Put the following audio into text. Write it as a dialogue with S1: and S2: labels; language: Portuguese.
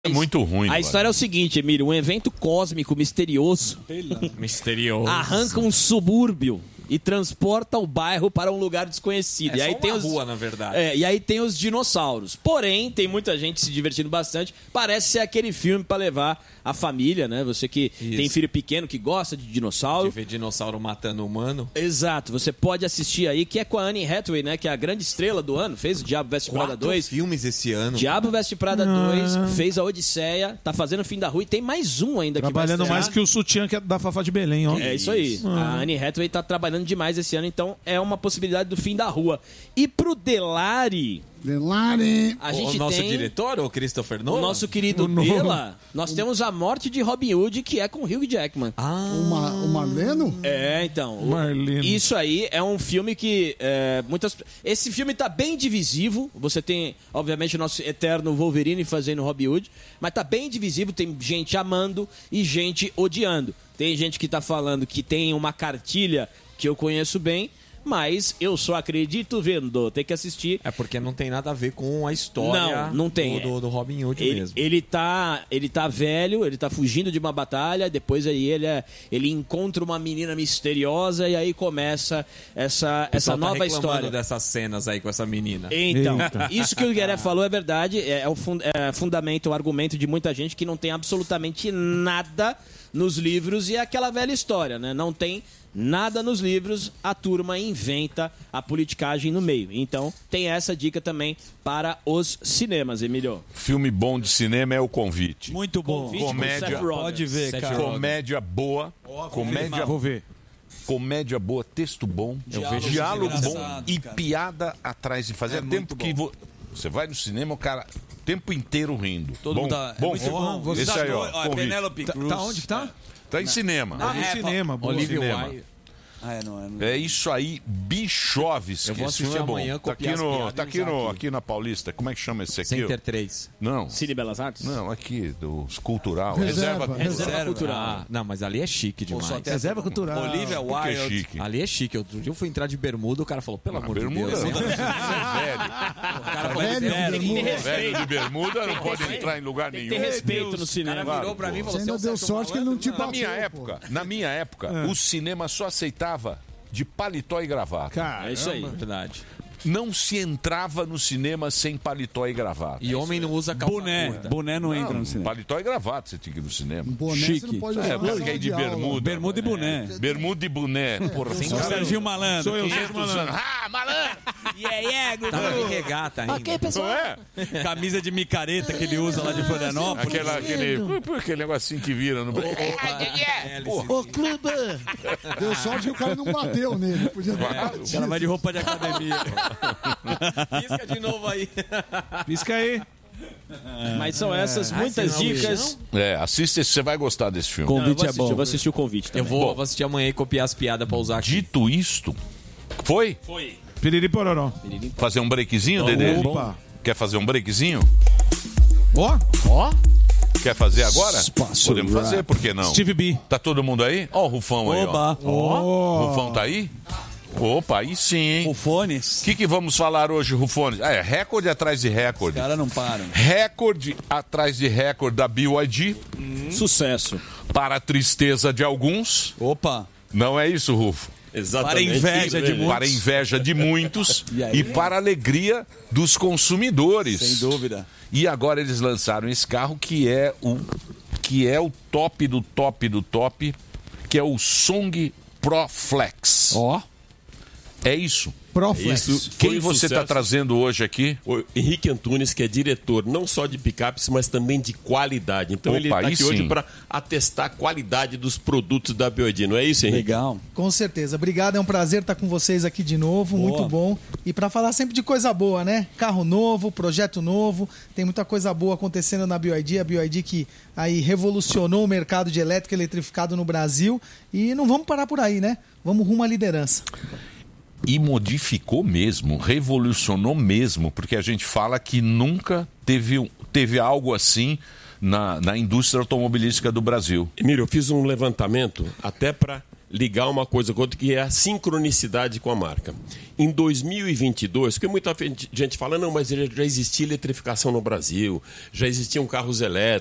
S1: É muito ruim.
S2: A história é o seguinte, Emílio. Um evento cósmico misterioso arranca um subúrbio e transporta o bairro para um lugar desconhecido.
S3: É só uma rua, na verdade.
S2: E aí tem os dinossauros. Porém, tem muita gente se divertindo bastante. Parece ser aquele filme para levar a família, né? Você que tem filho pequeno, que gosta de dinossauro.
S3: De ver dinossauro matando humano.
S2: Exato. Você pode assistir aí, que é com a Anne Hathaway, né? Que é a grande estrela do ano. Fez o Diabo Veste Prada 2.
S3: 4 filmes esse ano.
S2: Diabo Veste Prada 2, fez a Odisseia, tá fazendo o Fim da Rua e tem mais um ainda que vai
S4: Trabalhando mais que o sutiã que é da Fafá de Belém, ó.
S2: É isso aí. A Anne Hathaway tá trabalhando demais esse ano, então é uma possibilidade do Fim da Rua. E pro Delari... A gente
S3: o nosso
S2: tem
S3: diretor, o Christopher Nolan?
S2: o nosso querido Dela. Nós temos A Morte de Robin Hood, que é com Hugh Jackman.
S5: O Marleno?
S2: É, então.
S4: Marleno.
S2: Isso aí é um filme que esse filme tá bem divisivo. Você tem, obviamente, o nosso eterno Wolverine fazendo Robin Hood, mas tá bem divisivo. Tem gente amando e gente odiando. Tem gente que tá falando que tem uma cartilha que eu conheço bem, mas eu só acredito vendo. Tem que assistir.
S3: É porque não tem nada a ver com a história
S2: não tem.
S3: do Robin Hood mesmo.
S2: Ele tá velho, ele tá fugindo de uma batalha, depois aí ele encontra uma menina misteriosa e aí começa essa nova história.
S3: Dessas cenas aí com essa menina.
S2: Então, isso que o Guilherme falou é verdade, é o fundamento, o argumento de muita gente que não tem absolutamente nada nos livros e é aquela velha história, né? Não tem nada nos livros, a turma inventa a politicagem no meio. Então, tem essa dica também para os cinemas, Emílio.
S1: Filme bom de cinema é O Convite.
S4: Muito bom.
S2: Convite com
S1: Comédia.
S2: Seth Rogen.
S4: Pode ver, cara.
S1: Comédia boa.
S4: Vou ver.
S1: Comédia boa, texto bom, diálogo bom e piada atrás de fazer. Tempo que você vai no cinema, o cara o tempo inteiro rindo.
S6: Todo mundo tá,
S1: bom,
S6: muito bom.
S1: Esse aí, ó. Convite.
S6: Penélope Cruz.
S4: Tá onde que tá?
S1: Tá em cinema.
S4: No cinema. Boa.
S3: Olivia Wilde.
S1: É isso aí, Bichoves.
S3: Eu vou assistir amanhã,
S1: tá aqui na Paulista. Como é que chama esse aqui?
S3: Center 3.
S1: Não.
S2: Cine Belas Artes?
S1: Não, aqui, dos cultural.
S5: Reserva
S2: Cultural.
S3: Ah, não, mas ali é chique demais.
S4: Reserva cultural.
S6: Olivia
S1: Porque é
S6: Wilde.
S1: chique.
S3: Ali é chique. Outro dia eu fui entrar de bermuda, o cara falou, pelo amor de
S1: Bermuda
S3: Deus.
S1: não.
S3: hein?
S1: Você é velho.
S3: O cara falou,
S1: Velho de bermuda não pode entrar em lugar
S2: Tem
S1: nenhum.
S2: que ter respeito no
S3: o
S2: cinema.
S3: cara virou pra mim e
S5: Você
S3: falou,
S5: ainda
S3: "Você é
S5: deu
S3: o Sérgio
S5: sorte que ele não te
S3: Malandro?"
S5: bateu.
S1: Na minha época, o cinema só aceitava de paletó e gravata.
S4: Cara,
S2: É isso aí.
S3: Verdade.
S1: Não se entrava no cinema sem paletó e gravata.
S3: E homem não usa calça curta.
S6: Boné não entra no cinema.
S1: Paletó e gravata você tinha que ir no cinema.
S5: Boné,
S6: Chique.
S5: você não pode
S1: É,
S5: usar
S1: o cara quer ir de
S5: sala aula.
S1: bermuda.
S6: Bermuda e boné.
S1: Bermuda e boné. Porra, sem cara.
S6: Serginho Malandro.
S4: Sou eu,
S1: 500 anos. Ah, malandro!
S3: Tava de regata ainda.
S1: Não é?
S6: Camisa de micareta que ele usa lá de Florianópolis.
S1: Aquele negocinho que vira no...
S5: Ô, Kleber! Deu sorte que o cara não bateu nele. Podia ter
S6: O
S5: batido.
S6: cara vai de roupa de academia.
S3: Pisca de novo aí.
S4: Pisca aí.
S2: Mas são essas muitas dicas.
S1: Assista esse, você vai gostar desse filme.
S6: Convite é bom.
S2: Eu vou assistir o Convite
S3: Eu
S2: também.
S3: vou assistir amanhã e copiar as piadas pra usar aqui.
S1: Dito isto, foi?
S2: Foi.
S4: Piriri pororó.
S1: Fazer um breakzinho, Dedê?
S4: Opa.
S1: Quer fazer um breakzinho?
S4: Ó.
S1: Quer fazer agora? Podemos fazer, por que não?
S4: Steve B.
S1: Tá todo mundo aí? Ó o Rufão aí, ó.
S6: Oba.
S1: O Rufão tá aí? Opa, aí sim, hein?
S6: O
S1: O
S6: Fones.
S1: que vamos falar hoje, Rufones? Recorde atrás de recorde.
S6: Os caras não param.
S1: Recorde atrás de recorde da BYD,
S2: Sucesso.
S1: para a tristeza de alguns.
S6: Opa.
S1: Não é isso, Rufo?
S6: Para a inveja de muitos.
S1: Para a inveja de muitos
S6: E aí?
S1: e para a alegria dos consumidores.
S6: Sem dúvida.
S1: E agora eles lançaram esse carro que é o top do top do top, que é o Song Pro Flex.
S6: Ó.
S1: É isso.
S5: Proflex.
S7: Isso
S1: Quem
S7: foi um
S1: você está
S7: sucesso.
S1: trazendo hoje aqui?
S7: O Henrique Antunes, que é diretor não só de picapes, mas também de qualidade. Então ele
S1: Opa,
S7: está
S1: aí
S7: aqui hoje
S1: sim.
S7: para atestar a qualidade dos produtos da BYD. Não é isso, Henrique?
S6: Legal.
S8: Com certeza. Obrigado, é um prazer estar com vocês aqui de novo,
S6: Boa.
S8: muito bom. E para falar sempre de coisa boa, né? Carro novo, projeto novo, tem muita coisa boa acontecendo na BYD, a BYD que aí revolucionou o mercado de elétrico eletrificado no Brasil e não vamos parar por aí, né? Vamos rumo à liderança.
S1: E modificou mesmo, revolucionou mesmo, porque a gente fala que nunca teve algo assim na indústria automobilística do Brasil.
S7: Emílio, eu fiz um levantamento até para ligar uma coisa com outra, que é a sincronicidade com a marca. Em 2022, porque muita gente fala, não, mas já existia eletrificação no Brasil, já existiam carros elétricos,